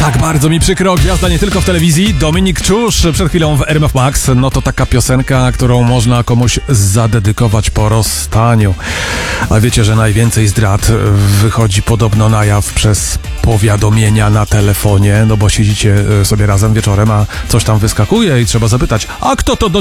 Tak bardzo mi przykro, gwiazda nie tylko w telewizji, Dominik Czusz przed chwilą w RMF Max. No to taka piosenka, którą można komuś zadedykować po rozstaniu. A wiecie, że najwięcej zdrad wychodzi podobno na jaw przez powiadomienia na telefonie, no bo siedzicie sobie razem wieczorem, a coś tam wyskakuje i trzeba zapytać, a kto to do